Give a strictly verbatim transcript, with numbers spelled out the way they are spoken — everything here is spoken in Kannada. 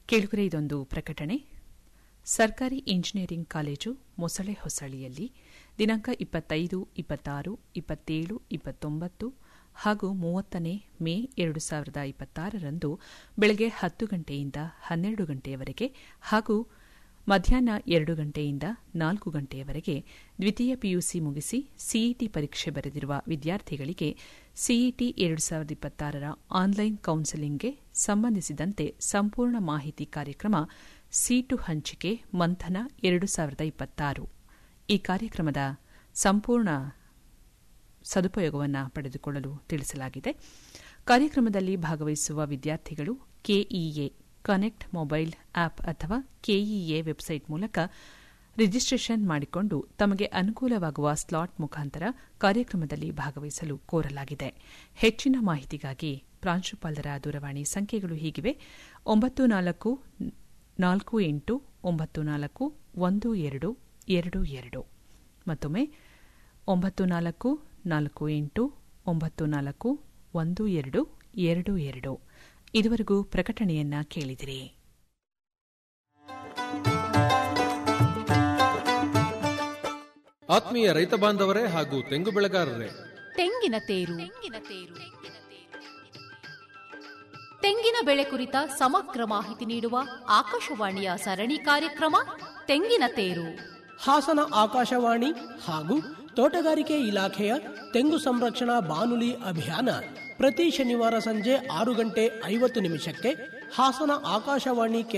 ಕೇಳುಗರೆ, ಇದೊಂದು ಪ್ರಕಟಣೆ. ಸರ್ಕಾರಿ ಇಂಜಿನಿಯರಿಂಗ್ ಕಾಲೇಜು ಮೊಸಳೆ ಹೊಸಳ್ಳಿಯಲ್ಲಿ ದಿನಾಂಕ ಇಪ್ಪತ್ತೈದು, ಇಪ್ಪತ್ತಾರು, ಇಪ್ಪತ್ತೇಳು, ಇಪ್ಪತ್ತೊಂಬತ್ತು ಹಾಗೂ ಮೂವತ್ತನೇ ಮೇ ಎರಡು ಸಾವಿರದ ಇಪ್ಪತ್ತಾರರಂದು ಬೆಳಗ್ಗೆ ಹತ್ತು ಗಂಟೆಯಿಂದ ಹನ್ನೆರಡು ಗಂಟೆಯವರೆಗೆ ಹಾಗೂ ಮಧ್ಯಾಹ್ನ ಎರಡು ಗಂಟೆಯಿಂದ ನಾಲ್ಕು ಗಂಟೆಯವರೆಗೆ ದ್ವಿತೀಯ ಪಿಯುಸಿ ಮುಗಿಸಿ ಸಿಇಟಿ ಪರೀಕ್ಷೆ ಬರೆದಿರುವ ವಿದ್ಯಾರ್ಥಿಗಳಿಗೆ ಸಿಇಟಿ ಎರಡು ಸಾವಿರದ ಇಪ್ಪತ್ತಾರರ ಆನ್ಲೈನ್ ಕೌನ್ಸೆಲಿಂಗ್ಗೆ ಸಂಬಂಧಿಸಿದಂತೆ ಸಂಪೂರ್ಣ ಮಾಹಿತಿ ಕಾರ್ಯಕ್ರಮ ಸೀಟು ಹಂಚಿಕೆ ಮಂಥನ ಎರಡು ಸಾವಿರದ ಇಪ್ಪತ್ತಾರು. ಈ ಕಾರ್ಯಕ್ರಮದ ಸಂಪೂರ್ಣ ಸದುಪಯೋಗವನ್ನು ಪಡೆದುಕೊಳ್ಳಲು ತಿಳಿಸಲಾಗಿದೆ. ಕಾರ್ಯಕ್ರಮದಲ್ಲಿ ಭಾಗವಹಿಸುವ ವಿದ್ಯಾರ್ಥಿಗಳು ಕೆಇಎ ಕನೆಕ್ಟ್ ಮೊಬೈಲ್ ಆಪ್ ಅಥವಾ ಕೆಇಎ ವೆಬ್ಸೈಟ್ ಮೂಲಕ ರಿಜಿಸ್ಟ್ರೇಷನ್ ಮಾಡಿಕೊಂಡು ತಮಗೆ ಅನುಕೂಲವಾಗುವ ಸ್ಲಾಟ್ ಮುಖಾಂತರ ಕಾರ್ಯಕ್ರಮದಲ್ಲಿ ಭಾಗವಹಿಸಲು ಕೋರಲಾಗಿದೆ. ಹೆಚ್ಚಿನ ಮಾಹಿತಿಗಾಗಿ ಪ್ರಾಂಶುಪಾಲರ ದೂರವಾಣಿ ಸಂಖ್ಯೆಗಳು ಹೀಗಿವೆ: ಒಂಬತ್ತು ನಾಲ್ಕು ನಾಲ್ಕು ಎಂಟು ಒಂಬತ್ತು ನಾಲ್ಕು ಒಂದು ಎರಡು ಎರಡು ಎರಡು. ಮತ್ತೊಮ್ಮೆ ಒಂಬತ್ತು ನಾಲ್ಕು ನಾಲ್ಕು ಎಂಟು ಒಂಬತ್ತು ನಾಲ್ಕು ಒಂದು ಎರಡು ಎರಡು ಎರಡು. ಇದುವರೆಗೂ ಪ್ರಕಟಣೆಯನ್ನ ಕೇಳಿದಿರಿ. ಆತ್ಮೀಯ ರೈತ ಬಾಂಧವರೇ ಹಾಗೂ ತೆಂಗು ಬೆಳೆಗಾರರೇ, ತೆಂಗಿನ ತೇರು ತೆಂಗಿನ ಬೆಳೆ ಕುರಿತ ಸಮಗ್ರ ಮಾಹಿತಿ ನೀಡುವ ಆಕಾಶವಾಣಿಯ ಸರಣಿ ಕಾರ್ಯಕ್ರಮ ತೆಂಗಿನ ತೇರು. ಹಾಸನ ಆಕಾಶವಾಣಿ ಹಾಗೂ ತೋಟಗಾರಿಕೆ ಇಲಾಖೆಯ ತೆಂಗು ಸಂರಕ್ಷಣಾ ಬಾನುಲಿ ಅಭಿಯಾನ ಪ್ರತಿ ಶನಿವಾರ ಸಂಜೆ ಆರು ಗಂಟೆ ಐವತ್ತು ನಿಮಿಷಕ್ಕೆ ಹಾಸನ ಆಕಾಶವಾಣಿ